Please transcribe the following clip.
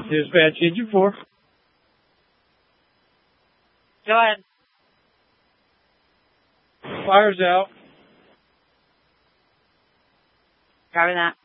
Dispatch engine 4. Go ahead. Fire's out. Copy that.